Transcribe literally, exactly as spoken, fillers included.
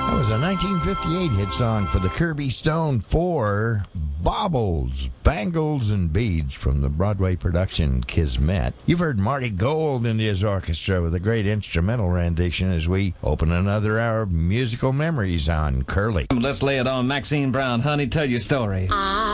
That was a nineteen fifty-eight hit song for the Kirby Stone Four, Baubles, Bangles, and Beads from the Broadway production Kismet. You've heard Marty Gold and his orchestra with a great instrumental rendition as we open another hour of musical memories on Curly. Let's lay it on Maxine Brown. Honey, tell your story. I